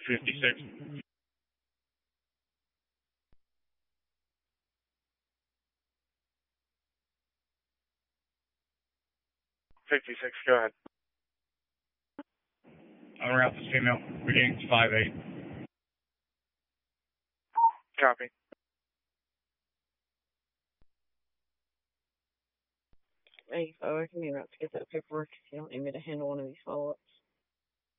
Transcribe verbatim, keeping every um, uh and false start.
fifty-six. fifty-six, go ahead. I'm around this female. Beginning five eight. Copy. Hey, so I can be about to get that paperwork if you don't need me to handle one of these follow-ups.